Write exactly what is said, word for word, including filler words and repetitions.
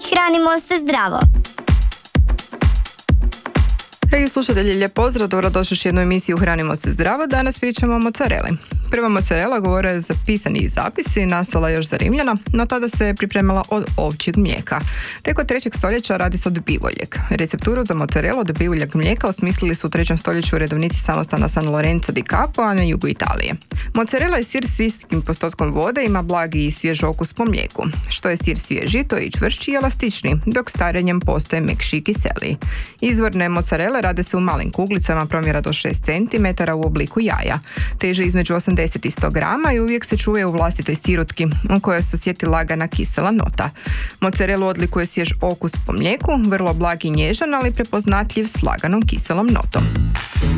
Hranimo se zdravo! Dragi slušatelji, lijep pozdrav, dobrodošli u jednu emisiju Hranimo se zdravo. Danas pričamo o mozzareli. Prva mozzarela, govore zapisani zapisi, nastala još za Rimljana, no tada se pripremala od ovčjeg mlijeka. Tek od trećeg stoljeća radi se od bivoljeg. Recepturu za mozzarelu od bivoljeg mlijeka osmislili su u trećem stoljeću redovnici samostana San Lorenzo di Capo, a na jugu Italije. Mozzarela je sir s visokim postotkom vode, ima blagi i svjež okus po mlijeku. Što je sir svježi, to je i čvršći i elastični, dok starenjem postaje mekši i kiseliji. Izvorne mozzarele rade se u malim kuglicama promjera do šest centimetara u obliku jaja. Teže između osamdeset i sto grama i uvijek se čuje u vlastitoj sirutki u kojoj se osjeti lagana kisela nota. Mozzarelu odlikuje svjež okus po mlijeku, vrlo blag i nježan, ali prepoznatljiv s laganom kiselom notom.